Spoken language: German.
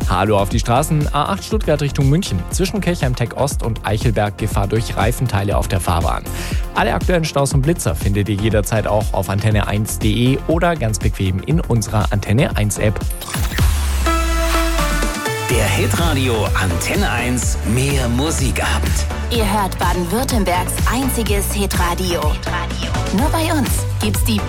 Hallo auf die Straßen. A8 Stuttgart Richtung München. Zwischen Kelchheim-Tech Ost und Eichelberg Gefahr durch Reifenteile auf der Fahrbahn. Alle aktuellen Staus und Blitzer findet ihr jederzeit auch auf antenne1.de oder ganz bequem in unserer Antenne 1 App. Der Hitradio Antenne 1 mehr Musikabend. Ihr hört Baden-Württembergs einziges Hitradio. Nur bei uns gibt's die